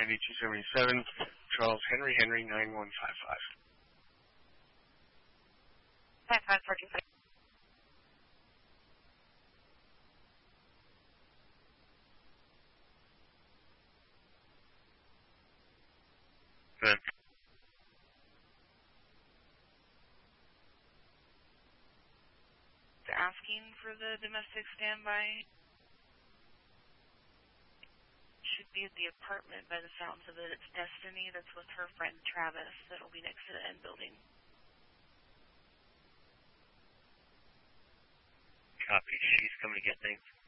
9277, Charles Henry, Henry 9155. 5545. Good. Asking for the domestic standby. Should be at the apartment by the sounds of it. It's Destiny that's with her friend Travis. That'll be next to the end building. Copy. She's coming to get things.